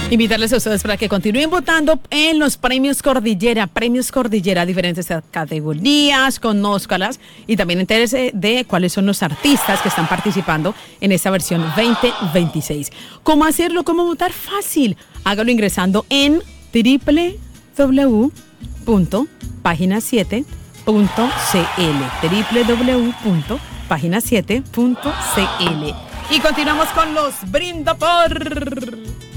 Invitarles a ustedes para que continúen votando en los premios Cordillera, diferentes categorías, conózcalas y también entérese de cuáles son los artistas que están participando en esta versión 2026. ¿Cómo hacerlo? ¿Cómo votar? Fácil. Hágalo ingresando en www.pagina7.cl www.pagina7.cl. Y continuamos con los Brindo por...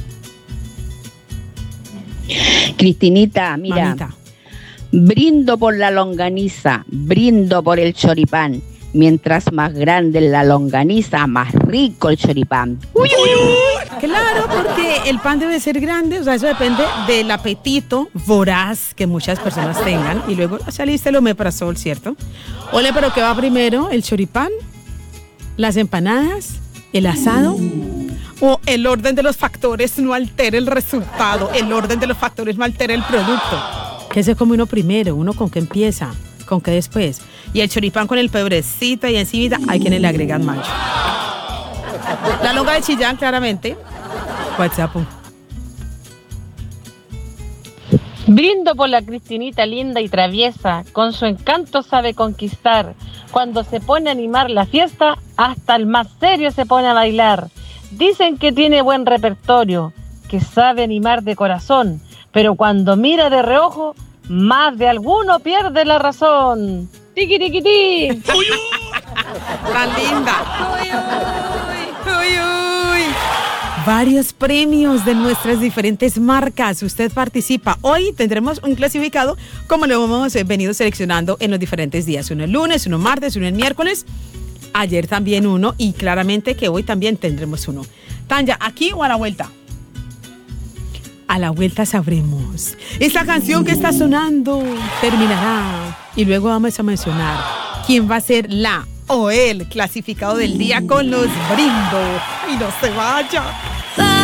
Cristinita, mira, mamita. Brindo por la longaniza, brindo por el choripán. Mientras más grande la longaniza, más rico el choripán. ¡Uy, uy, uy! Claro, porque el pan debe ser grande, o sea, eso depende del apetito voraz que muchas personas tengan. Y luego saliste el omeprazol, ¿cierto? Ole, pero ¿qué va primero? ¿El choripán? ¿Las empanadas? ¿El asado? O el orden de los factores no altera el resultado, el orden de los factores no altera el producto. ¿Qué se come uno primero? ¿Uno con qué empieza? ¿Con qué después? Y el choripán con el pebrecito y encima hay quienes le agregan mayo. La longa de Chillán, claramente. WhatsApp. Brindo por la Cristinita linda y traviesa, con su encanto sabe conquistar. Cuando se pone a animar la fiesta, hasta el más serio se pone a bailar. Dicen que tiene buen repertorio, que sabe animar de corazón, pero cuando mira de reojo, más de alguno pierde la razón. ¡Tiqui, tiqui, ti! ¡Tan linda! ¡Uy, uy, uy, uy! Varios premios de nuestras diferentes marcas. Usted participa. Hoy tendremos un clasificado como lo hemos venido seleccionando en los diferentes días. Uno el lunes, uno martes, uno el miércoles. Ayer también uno y claramente que hoy también tendremos uno. Tanya, ¿aquí o a la vuelta? A la vuelta sabremos. Esta canción que está sonando terminará y luego vamos a mencionar quién va a ser la o el clasificado del día con los Brindo. Y no se vaya.